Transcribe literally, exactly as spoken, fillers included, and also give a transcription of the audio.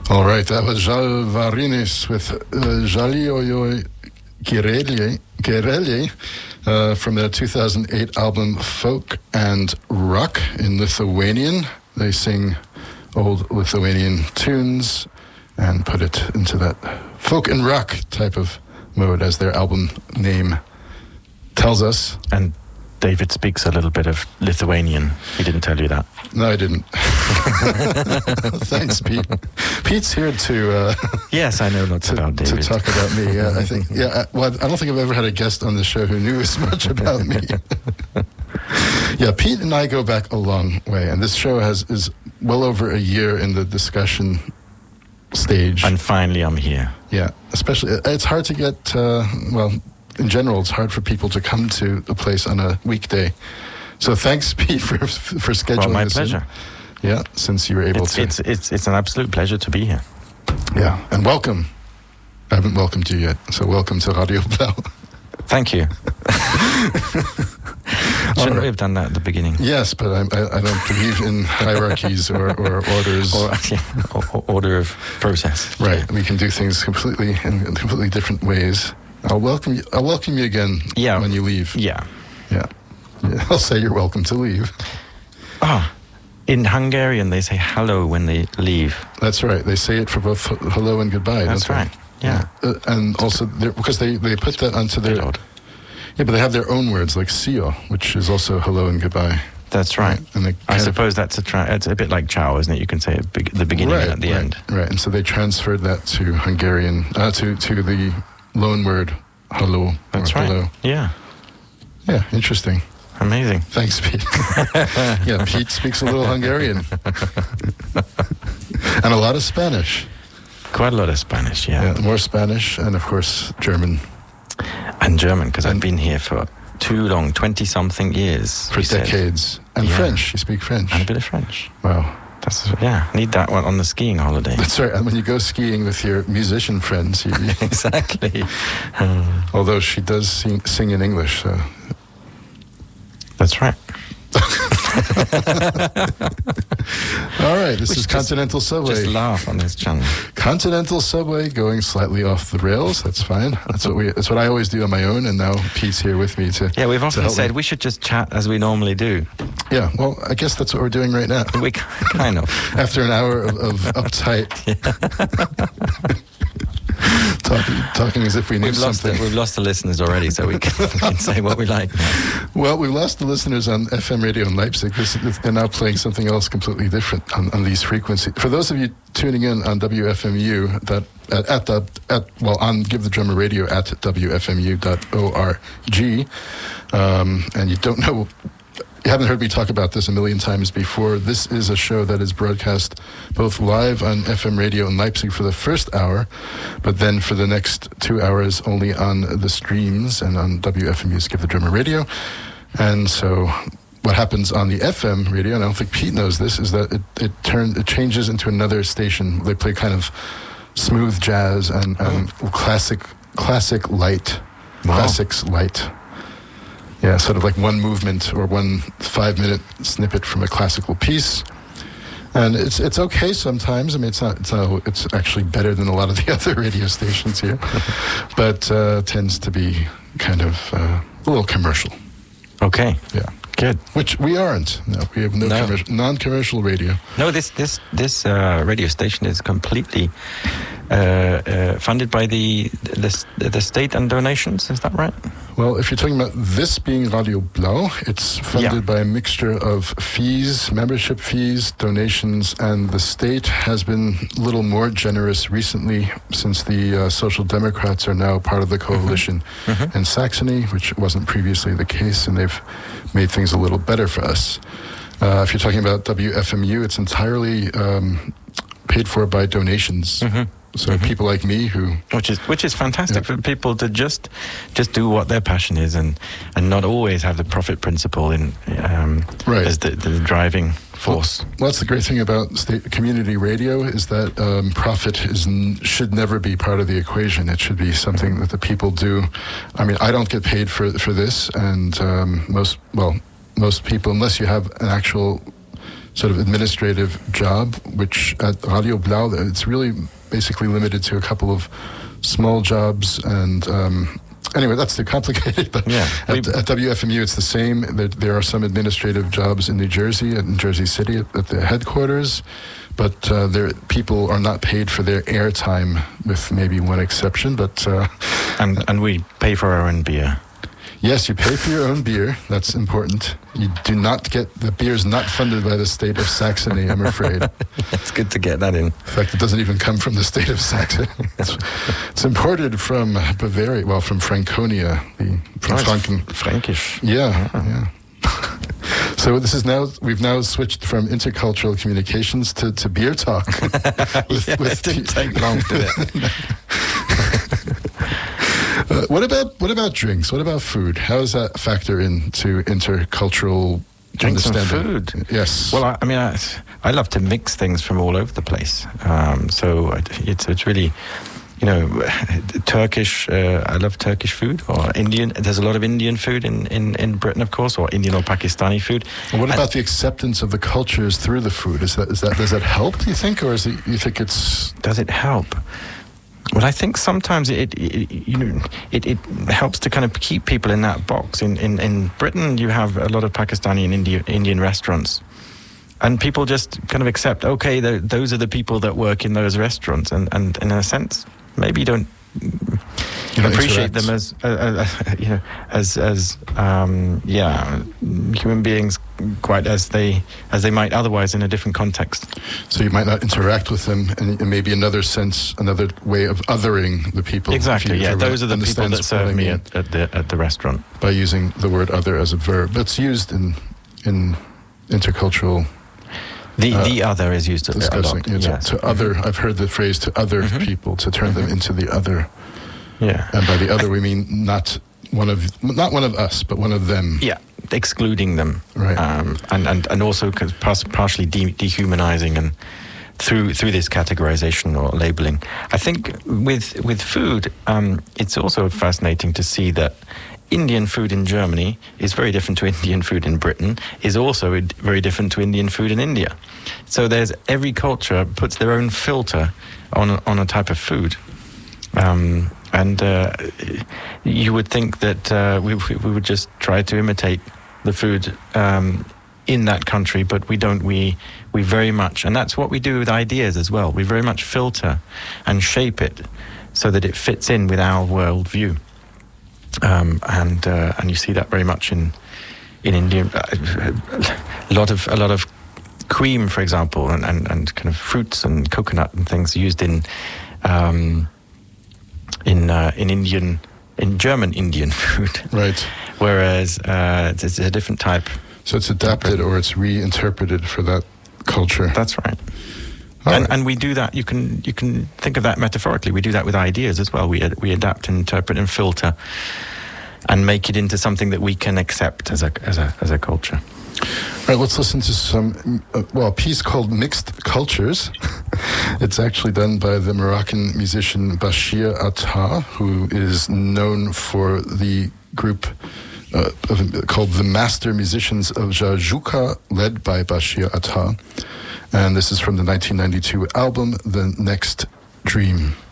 All right, that was Jalvarinis with uh, Jalioyo Girelye, Girelye uh, from their two thousand eight album Folk and Rock in Lithuanian. They sing old Lithuanian tunes and put it into that folk and rock type of mode, as their album name tells us. And David speaks a little bit of Lithuanian. He didn't tell you that. No, I didn't. Thanks, Pete. Pete's here to... Uh, yes, I know lots to, about David. To talk about me, yeah, I think. Yeah, I, well, I don't think I've ever had a guest on the show who knew as much about me. Yeah, Pete and I go back a long way, and this show has is well over a year in the discussion stage. And finally I'm here. Yeah, especially, it's hard to get, uh, well... in general, it's hard for people to come to a place on a weekday. So thanks, Pete, for for scheduling well, my this pleasure. in. Yeah, since you were able it's, to. It's, it's, it's an absolute pleasure to be here. Yeah, and welcome. I haven't welcomed you yet, so welcome to Radio Blau. Thank you. Shouldn't right. we have done that at the beginning? Yes, but I, I, I don't believe in hierarchies or, or orders. Or, yeah, or order of process. Right, we can do things completely in completely different ways. I'll welcome you. I'll welcome you again yeah. when you leave. Yeah. yeah, yeah. I'll say you're welcome to leave. Ah, in Hungarian they say hello when they leave. That's right. They say it for both hello and goodbye. That's don't right. They? Yeah, yeah. Uh, and also because they, they put that onto their. Odd. Yeah, but they have their own words like sio, which is also hello and goodbye. That's right. And they I suppose that's a tra- it's a bit like ciao, isn't it? You can say at be- the beginning right, and at the right, end. Right. And so they transferred that to Hungarian uh, to to the loan word hello. That's right. Hello. Yeah. Yeah. Interesting. Amazing. Thanks, Pete. Yeah, Pete speaks a little Hungarian and a lot of Spanish. Quite a lot of Spanish. Yeah. Yeah, more Spanish and of course German. And German, because I've been here for too long, twenty-something years. For decades. Said. And yeah. French, you speak French. And a bit of French. Wow. That's, yeah, need that one on the skiing holiday. That's right, and when you go skiing with your musician friends. You, you exactly. Um, although she does sing, sing in English, so. That's right. All right, this Which is just, Continental Subway. Just laugh on this channel. Continental Subway going slightly off the rails. That's fine. That's what we. That's what I always do on my own. And now Pete's here with me to. Yeah, we've often said me. we should just chat as we normally do. Yeah, well, I guess that's what we're doing right now. We kind of. After an hour of, of uptight. Talking, talking as if we knew we've something. Lost the, we've lost the listeners already, so we can, we can say what we like now. Well, we've lost the listeners on F M radio in Leipzig. They're now playing something else completely different on, on these frequencies. For those of you tuning in on W F M U, that at, at the at well on Give the Drummer Radio at W F M U dot org, um, and you don't know. You haven't heard me talk about this a million times before. This is a show that is broadcast both live on F M radio in Leipzig for the first hour, but then for the next two hours only on the streams and on W F M U's Give the Drummer Radio. And so what happens on the F M radio, and I don't think Pete knows this, is that it, it, turn, it changes into another station. They play kind of smooth jazz and, and oh. classic classic light, wow. classics light. Yeah, sort of like one movement or one five-minute snippet from a classical piece, and it's it's okay sometimes. I mean, it's not it's not, it's actually better than a lot of the other radio stations here, but uh, tends to be kind of uh, a little commercial. Okay. Yeah. Good. Which we aren't. No, we have no, no. Commercial, non-commercial radio. No, this this this uh, radio station is completely uh, uh, funded by the, the the state and donations. Is that right? Well, if you're talking about this being Radio Blau, it's funded yeah. by a mixture of fees, membership fees, donations, and the state has been a little more generous recently since the uh, Social Democrats are now part of the coalition mm-hmm. Mm-hmm. in Saxony, which wasn't previously the case, and they've made things a little better for us. Uh, if you're talking about W F M U, it's entirely um, paid for by donations. Mm-hmm. So mm-hmm. people like me who... Which is which is fantastic yeah. for people to just just do what their passion is and, and not always have the profit principle in um, right. as the, the driving force. Well, well, that's the great thing about state community radio is that um, profit is n- should never be part of the equation. It should be something that the people do. I mean, I don't get paid for for this, and um, most, well, most people, unless you have an actual sort of administrative job, which at Radio Blau, it's really basically limited to a couple of small jobs. And um, anyway, that's too complicated. But yeah, at, at W F M U, it's the same. There, there are some administrative jobs in New Jersey, in Jersey City, at, at the headquarters. But uh, there, people are not paid for their airtime, with maybe one exception. But uh, and and we pay for our own beer. Yes, you pay for your own beer. That's important. You do not get, the beer is not funded by the state of Saxony, I'm afraid. It's good to get that in. In fact, it doesn't even come from the state of Saxony. It's, it's imported from Bavaria, well, from Franconia, the, from oh, Franken. Frankish. Yeah, yeah. yeah. So this is now, we've now switched from intercultural communications to, to beer talk. with, yeah, with it didn't take long, did it? Uh, what about what about drinks? What about food? How does that factor into intercultural drinks and understanding? food? Yes. Well, I, I mean, I, I love to mix things from all over the place. Um, so it's it's really, you know, Turkish. Uh, I love Turkish food, or Indian. There's a lot of Indian food in, in, in Britain, of course, or Indian or Pakistani food. And what and about the acceptance of the cultures through the food? Is that is that does that help? Do you think, or is it you think it's? Does it help? Well, I think sometimes it, it you know it, it helps to kind of keep people in that box. In, in in Britain, you have a lot of Pakistani and Indian Indian restaurants, and people just kind of accept, okay, those are the people that work in those restaurants, and, and in a sense, maybe you don't You don't appreciate interact. them as uh, uh, you know as as um, yeah human beings quite as they as they might otherwise in a different context. So you might not interact with them, and, and maybe another sense, another way of othering the people. Exactly. if you- Yeah, if those are the people understands that serve what I me mean at, at the at the restaurant. by using the word "other" as a verb. It's used in in intercultural The Uh, the other is used a, a discussing. lot. You know, Yes. to, to other, I've heard the phrase "to other Mhm. people," to turn them Mhm. into the other. Yeah. And by the other, we mean not one of not one of us, but one of them. Yeah, excluding them, Right. um, and and and also 'cause par- partially de- dehumanizing, and through through this categorization or labeling. I think with with food, um, it's also fascinating to see that Indian food in Germany is very different to Indian food in Britain, is also i- very different to Indian food in India. So there's every culture puts their own filter on a, on a type of food. Um, and uh, you would think that uh, we, we would just try to imitate the food um, in that country, but we don't. We we very much, and that's what we do with ideas as well. We very much filter and shape it so that it fits in with our worldview. Um, and uh, and you see that very much in in India. A lot of a lot of cream, for example, and, and, and kind of fruits and coconut and things used in. Um, in uh, in Indian, in German Indian food. Right. Whereas uh, it's, it's a different type. So it's adapted or it's reinterpreted for that culture. That's right. All And, right. and we do that. You can you can think of that metaphorically. We do that with ideas as well. We ad- we adapt and interpret and filter, and make it into something that we can accept as a as a as a culture. All right, let's listen to some, uh, well, a piece called Mixed Cultures. It's actually done by the Moroccan musician Bashir Attah, who is known for the group uh, of, called the Master Musicians of Jajouka, led by Bashir Attah. And this is from the nineteen ninety-two album, The Next Dream.